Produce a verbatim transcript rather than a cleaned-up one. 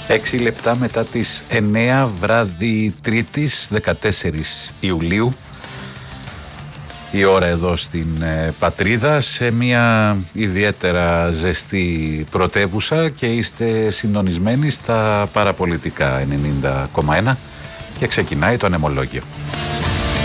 Έξι λεπτά μετά τις εννέα βράδυ Τρίτης, δεκατέσσερις Ιουλίου. Η ώρα εδώ στην ε, Πατρίδα, σε μια ιδιαίτερα ζεστή πρωτεύουσα, και είστε συντονισμένοι στα παραπολιτικά ενενήντα κόμμα ένα και ξεκινάει το ανεμολόγιο.